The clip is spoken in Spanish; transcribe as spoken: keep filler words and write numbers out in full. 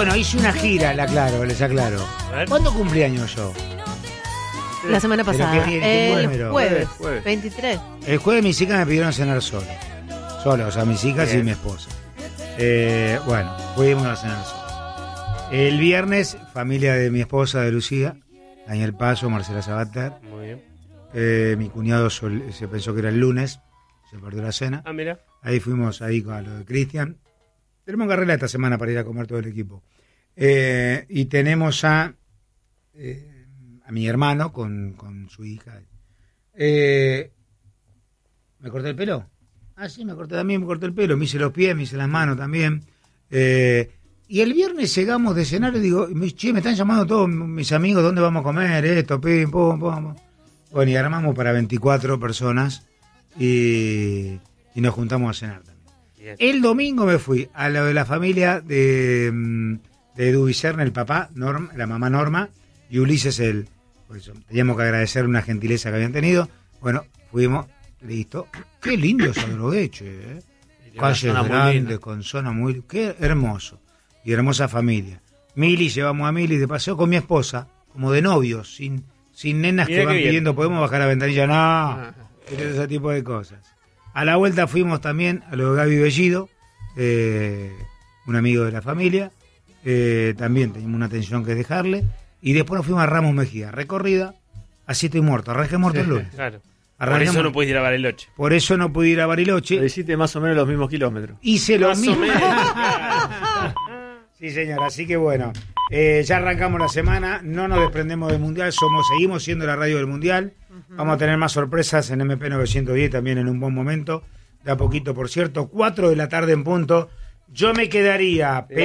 Bueno, hice una gira, la aclaro, les aclaro. ¿Cuándo cumplí años yo? La semana pasada. ¿Qué, qué el número? jueves, Jueves. veintitrés. El jueves mis hijas me pidieron cenar solo. Solo, o sea, mis hijas Bien. y mi esposa. Eh, bueno, fuimos a cenar solo. El viernes, familia de mi esposa, de Lucía, Daniel Paso, Marcela Sabater. Muy bien. Eh, mi cuñado sol- se pensó que era el lunes, se perdió la cena. Ah, mira. Ahí fuimos ahí con lo de Cristian. Tenemos carrera esta semana para ir a comer todo el equipo. Eh, y tenemos a, eh, a mi hermano con, con su hija. Eh, ¿Me corté el pelo? Ah, sí, me corté también, me corté el pelo. Me hice los pies, me hice las manos también. Eh, y el viernes llegamos de cenar y digo, che, me están llamando todos mis amigos, ¿dónde vamos a comer? Esto, pim, pum, pum. Bueno, y armamos para veinticuatro personas y, y nos juntamos a cenar también. Bien. El domingo me fui a lo de la familia de, mm, de Edu Vicerna, el papá, Norma, la mamá Norma, y Ulises, el. Por eso teníamos que agradecer una gentileza que habían tenido. Bueno, fuimos, listo. Qué lindo ese drogué, che, ¿eh? Calles zona muy grandes, linda. con zona muy. Qué hermoso. Y hermosa familia. Mili, llevamos a Mili de paseo con mi esposa, como de novios, sin, sin nenas Mirá que van qué bien. pidiendo, ¿podemos bajar la ventanilla? No. Ah. Ese tipo de cosas. A la vuelta fuimos también a lo de Gaby Bellido, eh, un amigo de la familia. Eh, también teníamos una atención que dejarle. Y después nos fuimos a Ramos Mejía, recorrida. Así estoy muerto, arranqué muerto el lunes. Claro. Por Arrancamos- eso no puedes ir a Bariloche. Por eso no pude ir a Pero Bariloche. hiciste más o menos los mismos kilómetros. Hice lo Más o mismo. menos. Sí, señor, así que bueno, eh, ya arrancamos la semana, no nos desprendemos del Mundial, somos seguimos siendo la radio del Mundial. Vamos a tener más sorpresas en M P novecientos diez también en un buen momento, de a poquito, por cierto, cuatro de la tarde en punto. Yo me quedaría...